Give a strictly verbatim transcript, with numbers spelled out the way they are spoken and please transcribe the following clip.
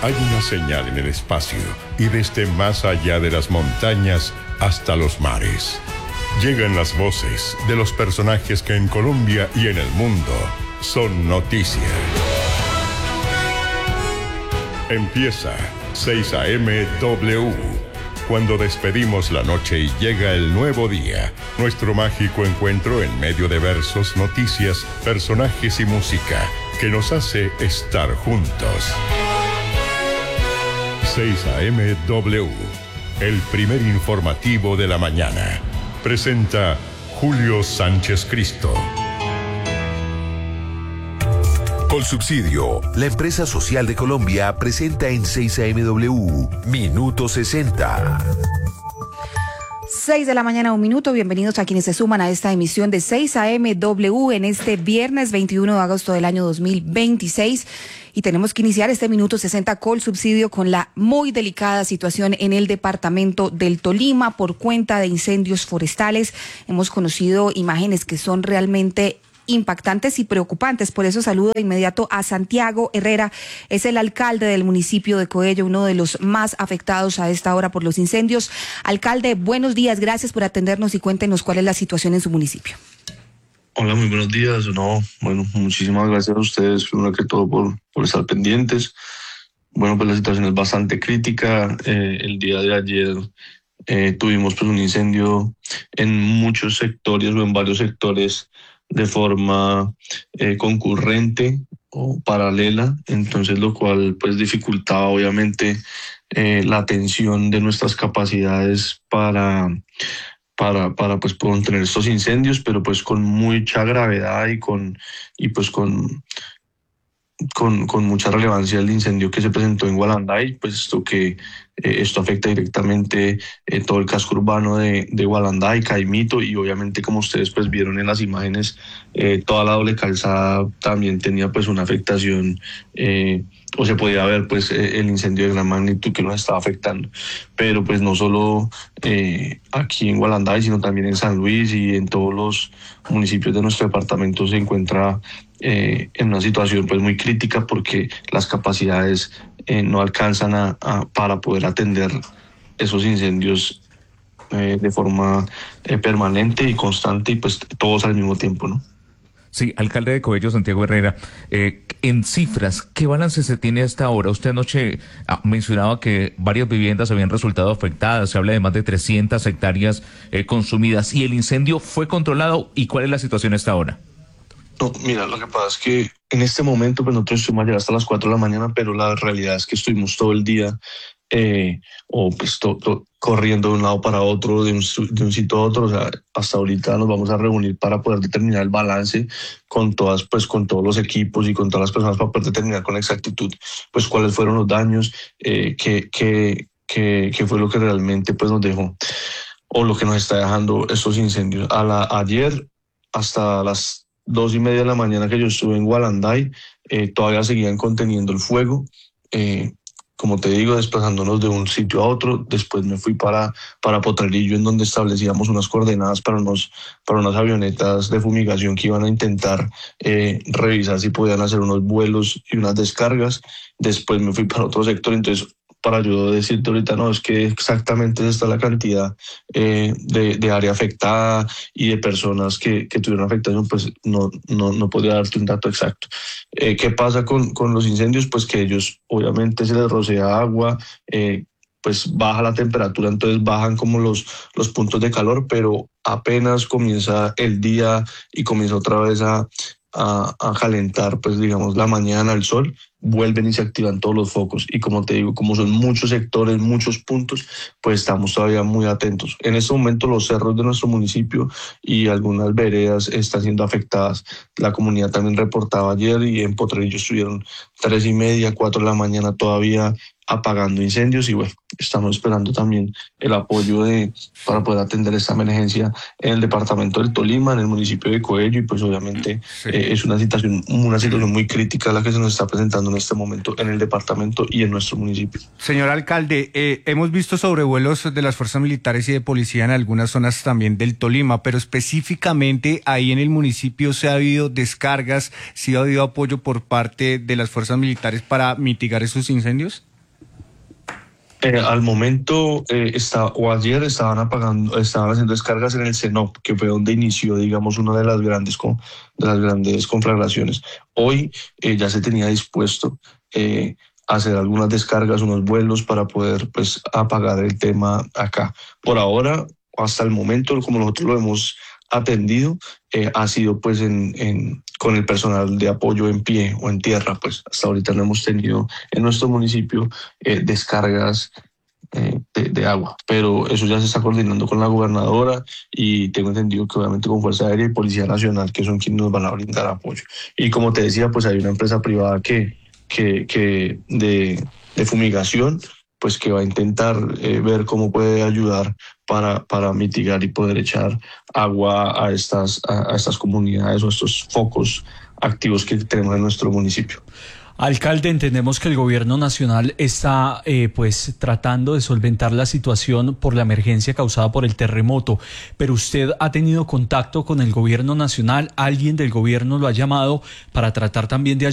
Hay una señal en el espacio y desde más allá de las montañas hasta los mares. Llegan las voces de los personajes que en Colombia y en el mundo son noticia. Empieza seis A M W. Cuando despedimos la noche y llega el nuevo día, nuestro mágico encuentro en medio de versos, noticias, personajes y música que nos hace estar juntos. seis A M W, el primer informativo de la mañana. Presenta Julio Sánchez Cristo. Colsubsidio, la empresa social de Colombia, presenta en seis A M W, Minuto sesenta. seis de la mañana, un minuto. Bienvenidos a quienes se suman a esta emisión de seis A M W en este viernes veintiuno de agosto del año dos mil veintiséis. Y tenemos que iniciar este Minuto sesenta Colsubsidio con la muy delicada situación en el departamento del Tolima por cuenta de incendios forestales. Hemos conocido imágenes que son realmente impactantes y preocupantes. Por eso saludo de inmediato a Santiago Herrera, es el alcalde del municipio de Coello, uno de los más afectados a esta hora por los incendios. Alcalde, buenos días, gracias por atendernos y cuéntenos cuál es la situación en su municipio. Hola, muy buenos días. No, bueno, muchísimas gracias a ustedes, primero que todo, por, por estar pendientes. Bueno, pues la situación es bastante crítica. Eh, el día de ayer eh, tuvimos pues un incendio en muchos sectores o en varios sectores de forma eh, concurrente o paralela, entonces lo cual pues dificultaba obviamente eh, la atención de nuestras capacidades para, para, para pues contener estos incendios, pero pues con mucha gravedad y con y pues con Con, con mucha relevancia el incendio que se presentó en Gualanday, pues esto que eh, esto afecta directamente eh, todo el casco urbano de, de Gualanday, Caimito, y obviamente, como ustedes pues vieron en las imágenes, eh, toda la doble calzada también tenía pues una afectación, eh, o se podía ver pues eh, el incendio de gran magnitud que nos estaba afectando. Pero pues no solo eh, aquí en Gualanday, sino también en San Luis y en todos los municipios de nuestro departamento se encuentra Eh, en una situación pues muy crítica porque las capacidades eh, no alcanzan a, a, para poder atender esos incendios eh, de forma eh, permanente y constante y pues todos al mismo tiempo, ¿no? Sí, alcalde de Coello, Santiago Herrera, eh, en cifras, ¿qué balance se tiene hasta ahora? Usted anoche ah, mencionaba que varias viviendas habían resultado afectadas, se habla de más de trescientas hectáreas eh, consumidas, ¿y el incendio fue controlado? ¿Y cuál es la situación hasta ahora? No, mira, lo que pasa es que en este momento pues nosotros estuvimos allá hasta las cuatro de la mañana, pero la realidad es que estuvimos todo el día eh, o pues to, to, corriendo de un lado para otro, de un, de un sitio a otro. O sea, hasta ahorita nos vamos a reunir para poder determinar el balance con todas, pues con todos los equipos y con todas las personas para poder determinar con exactitud pues cuáles fueron los daños, eh, qué, qué, qué, qué fue lo que realmente pues nos dejó o lo que nos está dejando estos incendios. A la, ayer hasta las dos y media de la mañana que yo estuve en Gualanday, eh, todavía seguían conteniendo el fuego, eh, como te digo, desplazándonos de un sitio a otro. Después me fui para, para Potrerillo, en donde establecíamos unas coordenadas para, unos, para unas avionetas de fumigación que iban a intentar eh, revisar si podían hacer unos vuelos y unas descargas. Después me fui para otro sector, entonces para yo decirte ahorita, no, es que exactamente está la cantidad eh, de, de área afectada y de personas que, que tuvieron afectación, pues no, no, no podría darte un dato exacto. Eh, ¿Qué pasa con, con los incendios? Pues que ellos obviamente se les rocea agua, eh, pues baja la temperatura, entonces bajan como los, los puntos de calor, pero apenas comienza el día y comienza otra vez a, a, a calentar, pues digamos, la mañana, el sol, vuelven y se activan todos los focos. Y como te digo, como son muchos sectores, muchos puntos, pues estamos todavía muy atentos. En este momento los cerros de nuestro municipio y algunas veredas están siendo afectadas. La comunidad también reportaba ayer y en Potrerillo estuvieron tres y media, cuatro de la mañana todavía apagando incendios y bueno, estamos esperando también el apoyo de, para poder atender esta emergencia en el departamento del Tolima, en el municipio de Coello, y pues obviamente sí. eh, es una situación, una situación muy crítica la que se nos está presentando en este momento en el departamento y en nuestro municipio. Señor alcalde, eh, hemos visto sobrevuelos de las fuerzas militares y de policía en algunas zonas también del Tolima, pero específicamente ahí en el municipio ¿se ha habido descargas, sí ha habido apoyo por parte de las fuerzas militares para mitigar esos incendios? Eh, al momento, eh, está, o ayer estaban apagando, estaban haciendo descargas en el CENOP, que fue donde inició, digamos, una de las grandes, con, de las grandes conflagraciones. Hoy eh, ya se tenía dispuesto eh, a hacer algunas descargas, unos vuelos para poder, pues, apagar el tema acá. Por ahora, hasta el momento, como nosotros lo hemos atendido, eh, ha sido, pues, en, en, con el personal de apoyo en pie o en tierra. Pues hasta ahorita no hemos tenido en nuestro municipio eh, descargas eh, de, de agua, pero eso ya se está coordinando con la gobernadora y tengo entendido que obviamente con Fuerza Aérea y Policía Nacional, que son quienes nos van a brindar apoyo. Y como te decía, pues hay una empresa privada que, que, que de, de fumigación, pues que va a intentar eh, ver cómo puede ayudar para, para mitigar y poder echar agua a estas, a, a estas comunidades o estos focos activos que tenemos en nuestro municipio. Alcalde, entendemos que el gobierno nacional está eh, pues tratando de solventar la situación por la emergencia causada por el terremoto, pero usted ha tenido contacto con el gobierno nacional, alguien del gobierno lo ha llamado para tratar también de